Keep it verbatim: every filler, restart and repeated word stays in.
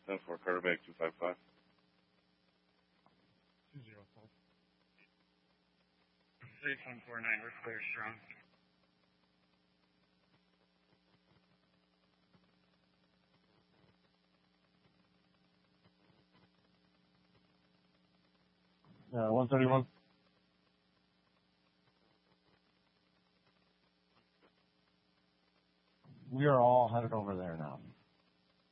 ten four, Carter Bank two five five. two zero five. three one four nine, we're clear, strong. Uh, one thirty-one. We are all headed over there now.